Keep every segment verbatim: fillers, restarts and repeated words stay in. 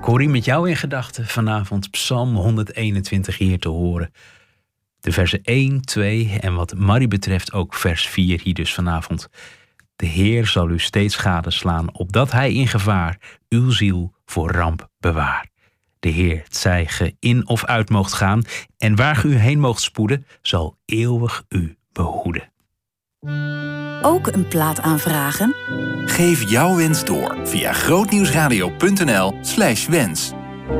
Corrie met jou in gedachten vanavond Psalm honderdeenentwintig hier te horen. De versen één, twee en wat Marie betreft ook vers vier hier dus vanavond. De Heer zal u steeds gadeslaan, opdat hij in gevaar uw ziel voor ramp bewaar. De Heer, het zij ge in of uit moogt gaan, en waar ge u heen moogt spoeden, zal eeuwig u behoeden. Ook een plaat aanvragen? Geef jouw wens door via grootnieuwsradio.nl slash wens.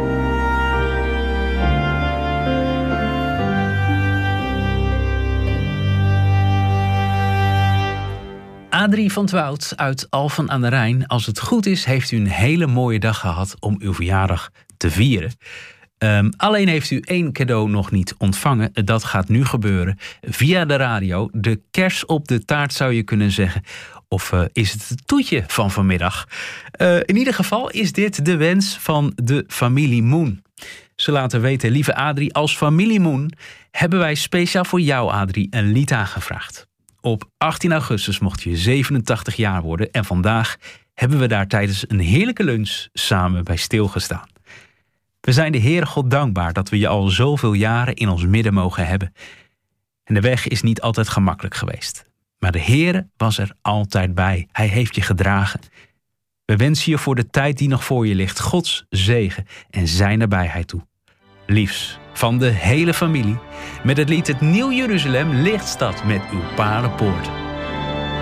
Adrie van 't Woud uit Alphen aan de Rijn. Als het goed is, heeft u een hele mooie dag gehad om uw verjaardag te vieren. Um, alleen heeft u één cadeau nog niet ontvangen. Dat gaat nu gebeuren via de radio. De kers op de taart zou je kunnen zeggen. Of uh, is het het toetje van vanmiddag? Uh, in ieder geval is dit de wens van de familie Moen. Ze laten weten, lieve Adrie, als familie Moen hebben wij speciaal voor jou, Adrie, een lied aangevraagd. Op achttien augustus mocht je zevenentachtig jaar worden en vandaag hebben we daar tijdens een heerlijke lunch samen bij stilgestaan. We zijn de Heere God dankbaar dat we je al zoveel jaren in ons midden mogen hebben. En de weg is niet altijd gemakkelijk geweest. Maar de Heere was er altijd bij. Hij heeft je gedragen. We wensen je voor de tijd die nog voor je ligt Gods zegen en zijn nabijheid toe. Liefs van de hele familie. Met het lied Het Nieuw Jeruzalem, lichtstad met uw palenpoorten.